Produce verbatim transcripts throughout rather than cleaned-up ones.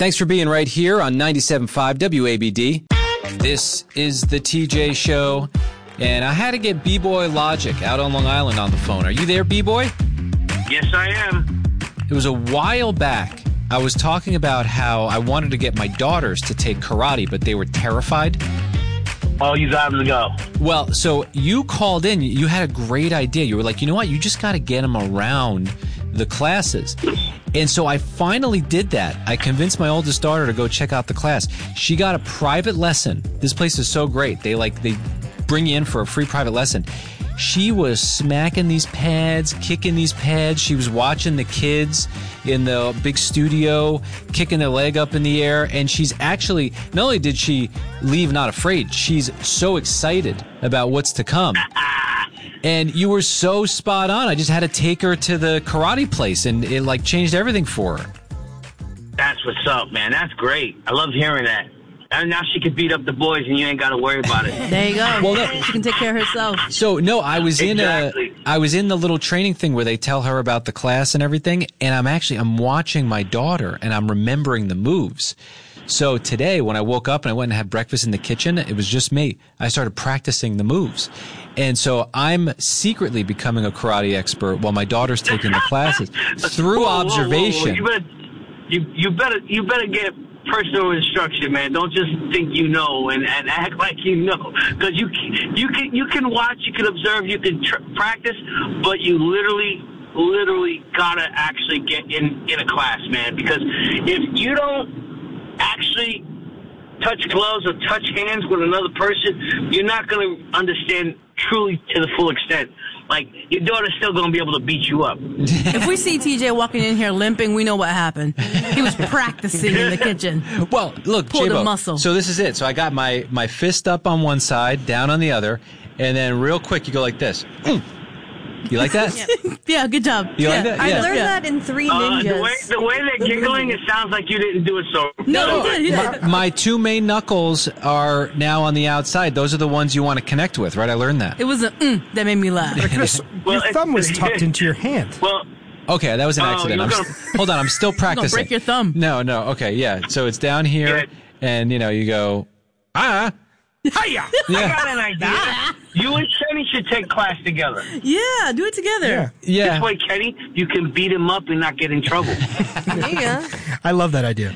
Thanks for being right here on ninety-seven point five W A B D. This is the T J Show, and I had to get B-Boy Logic out on Long Island on the phone. Are you there, B-Boy? Yes, I am. It was a while back. I was talking about how I wanted to get my daughters to take karate, but they were terrified. Oh, you got them to go. Well, so you called in. You had a great idea. You were like, you know what? You just got to get them around the classes. And so I finally did that. I convinced my oldest daughter to go check out the class. She got a private lesson. This place is so great. They like they bring you in for a free private lesson. She was smacking these pads, kicking these pads. She was watching the kids in the big studio, kicking their leg up in the air. And she's actually, not only did she leave not afraid, she's so excited about what's to come. And you were so spot on. I just had to take her to the karate place, and it like changed everything for her. That's what's up, man. That's great. I love hearing that. And now she can beat up the boys, and you ain't got to worry about it. There you go. Well, no, she can take care of herself. So no, I was Exactly. in a, I was in the little training thing where they tell her about the class and everything, and I'm actually I'm watching my daughter and I'm remembering the moves. So today, when I woke up and I went and had breakfast in the kitchen, it was just me. I started practicing the moves. And so I'm secretly becoming a karate expert while my daughter's taking the classes through Whoa, whoa, whoa, whoa. observation. You better, you, you better, you better get personal instruction, man. Don't just think you know and, and act like you know, because you you can you can watch, you can observe, you can tr- practice, but you literally. Literally gotta actually get in, in a class, man, because if you don't actually touch gloves or touch hands with another person, you're not going to understand truly to the full extent. Like, your daughter's still going to be able to beat you up. If we see T J walking in here limping, we know what happened. He was practicing in the kitchen. Well, look, Pulled a J-Bo, muscle. so this is it. So I got my, my fist up on one side, down on the other, and then real quick you go like this. You like that? Yeah, yeah, good job. You yeah. like that? I Yeah. learned Yeah. that in Three Uh, Ninjas. the, way, the way they're giggling, it sounds like you didn't do it so. No, he did. He did. My two main knuckles are now on the outside. Those are the ones you want to connect with, right? I learned that. It was a mm that made me laugh. Chris, Well, your it- thumb was tucked into your hand. Well, Okay, that was an Oh, accident. you're I'm gonna- st- hold on, I'm still practicing. break your thumb. No, no. Okay, yeah. So it's down here, Good. and you know, you go ah. Hiya! I Yeah, got an idea. You and Kenny should take class together. Yeah, do it together. Yeah, yeah. This way, Kenny, you can beat him up and not get in trouble. There you go. I love that idea.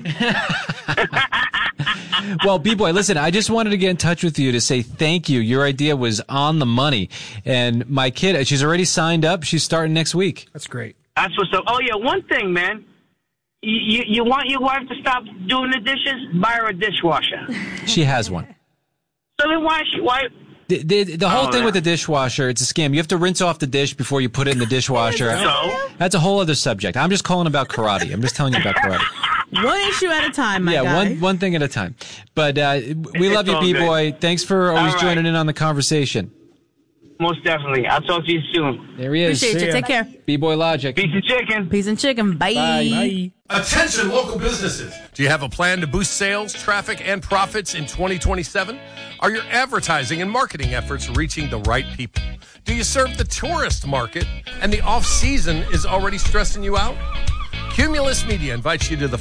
Well, B-Boy, listen, I just wanted to get in touch with you to say thank you. Your idea was on the money, and my kid, she's already signed up. She's starting next week. That's great. That's what's up. Oh, yeah, one thing, man. You, you, you want your wife to stop doing the dishes? Buy her a dishwasher. She has one. So then why she why? The, the, the whole Oh, thing yeah. with the dishwasher, it's a scam. You have to rinse off the dish before you put it in the dishwasher. So? That's a whole other subject. I'm just calling about karate. I'm just telling you about karate. One issue at a time, my yeah, guy. one one thing at a time. But uh, we It's love you, all good. B-Boy. Thanks for always All right. joining in on the conversation. Most definitely. I'll talk to you soon. There he is. Appreciate See you. ya. Take care. B-Boy Logic. Piece of chicken. Peas and chicken. Bye. Bye. Attention local businesses. Do you have a plan to boost sales, traffic, and profits in twenty twenty-seven? Are your advertising and marketing efforts reaching the right people? Do you serve the tourist market and the off-season is already stressing you out? Cumulus Media invites you to the